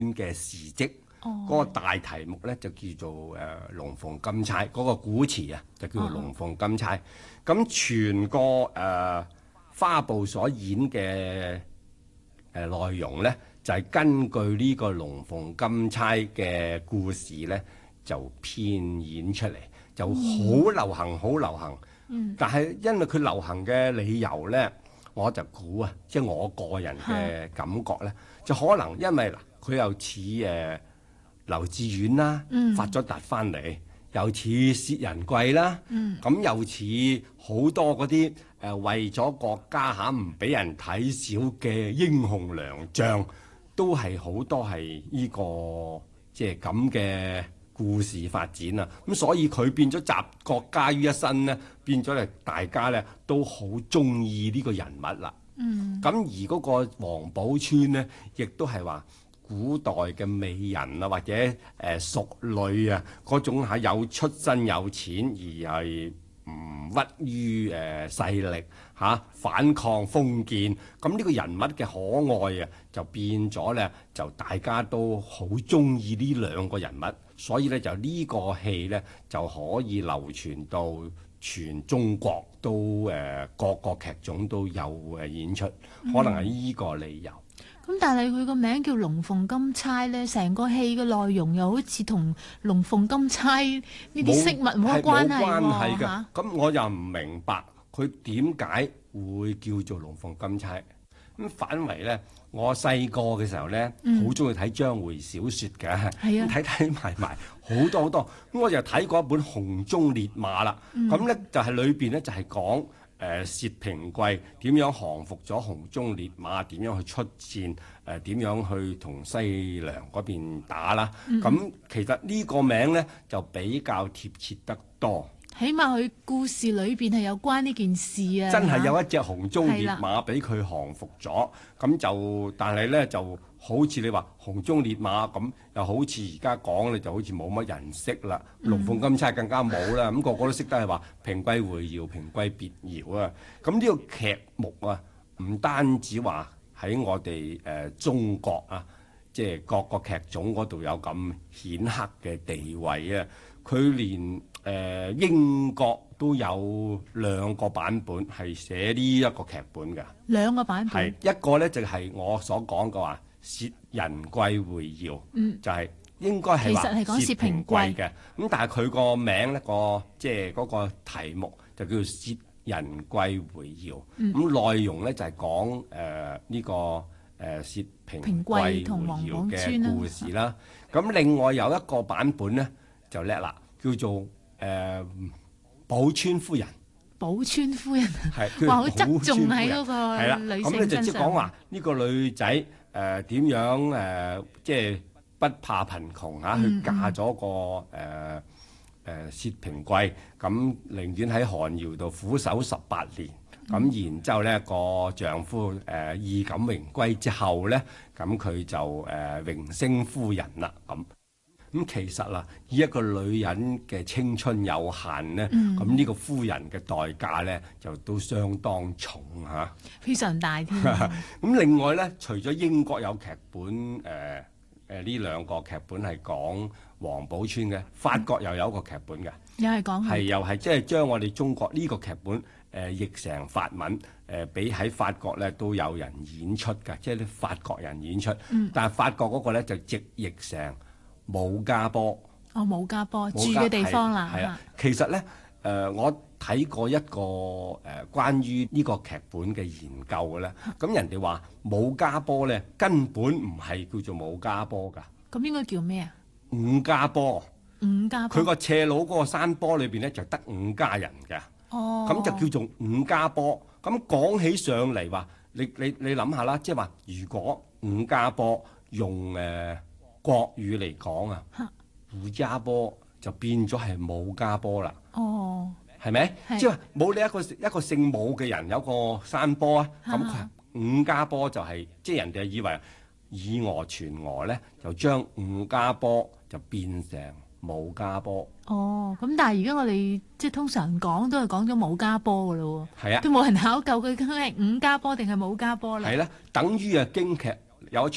嘅事蹟。嗰個大題目咧就叫做龍鳳金釵，嗰個古詞啊就叫做龍鳳金釵。咁全個花布所演嘅內容咧，就係根據呢個龍鳳金釵嘅故事咧，就編演出嚟，就好流行，好流行。但係因為佢流行嘅理由咧，我就估啊，即係我個人嘅感覺咧，就可能因為嗱，佢又似劉志遠啦，發咗達翻嚟，又似薛仁貴啦，咁又似好多嗰啲為咗國家唔俾人睇小嘅英雄良將，都係好多係呢個即係咁嘅故事發展啊！咁所以佢變咗集國家於一身呢，變咗大家咧都好中意呢個人物啦。咁而嗰個王寶釧呢，亦都係話古代嘅美人啊，或者淑女啊，嗰種係有出身有錢而係唔屈於勢力反抗封建。咁呢個人物嘅可愛啊，就變咗咧，就大家都好中意呢兩個人物，所以咧就呢個戲咧就可以流傳到全中國都各個劇種都有演出，可能係呢個理由。 咁但係佢個名叫龍鳳金釵咧，成個戲嘅內容又好似同龍鳳金釵呢啲飾物冇乜關係喎。 咁我又唔明白佢點解會叫做龍鳳金釵。咁反為咧，我細個嘅時候咧，好中意睇章回小説嘅，睇埋好多好多。咁我就睇過一本《紅中烈馬》啦。咁咧就係裏邊咧就係講薛平貴點樣降服咗紅中烈馬，點樣去出戰，點樣去同西涼嗰邊打啦。咁其實呢個名咧就比較貼切得多。 起碼佢故事裏邊係有關呢件事啊！ 真係有一隻紅中烈馬俾佢降服咗，咁就但係咧就好似你話紅中烈馬咁，又好似而家講咧就好似冇乜人識啦。龍鳳金釵更加冇啦，咁個個都識得係話平貴回窯、平貴別窯啊。咁呢個劇目啊，唔單止話喺我哋中國啊，即係各個劇種嗰度有咁顯赫嘅地位啊，佢連英國都有兩個版本係寫呢一個劇本嘅。 兩個版本， 係一個咧就係我所講嘅話薛仁貴回窯，就係應該係話薛平貴嘅。咁但係佢個名咧即係嗰個題目就叫做薛仁貴回窯。咁內容咧就係講呢個薛平貴回窯嘅故事啦。咁另外有一個版本咧就叻啦，叫做寶釧夫人。 寶釧夫人係， 話好側重喺嗰個女性身上。 咁咧就即係講話呢個女仔點樣即係不怕貧窮去嫁咗個薛平貴，咁寧願喺寒窯度苦守18年。咁然之後咧個丈夫衣錦榮歸之後咧，咁佢就榮升夫人啦咁。咁其實啦，以一個女人嘅青春有限呢，咁呢個夫人嘅代價呢，就都相當重嚇， 非常大添。 咁另外呢，除咗英國有劇本，呢兩個劇本係講王寶釧嘅，法國又有一個劇本嘅，又係即係將我哋中國呢個劇本譯成法文，俾喺法國呢都有人演出嘅，即係啲法國人演出。但係法國嗰個呢就直譯成武家坡。 武家坡住嘅地方啦。 係啊，其實咧，我睇過一個關於呢個劇本嘅研究嘅咧，咁人哋話武家坡咧根本唔係叫做武家坡㗎。 咁應該叫咩啊？ 伍家坡。 伍家坡。 佢個斜路嗰個山坡裏邊咧就得伍家人嘅。咁就叫做伍家坡。咁講起上嚟話，你諗下啦，即係話如果伍家坡用國語嚟講啊，胡家坡就變咗係武家坡啦。係咪？即係話冇你一個姓武嘅人有個山坡啊，咁佢伍家坡就係即係人哋以為以訛傳訛咧，就將伍家坡就變成武家坡。 咁但係而家我哋即係通常講都係講咗武家坡噶咯喎。 係啊， 都冇人考究佢究竟係伍家坡定係武家坡啦。 係啦，等於京劇有一出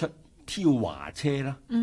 挑華車啦。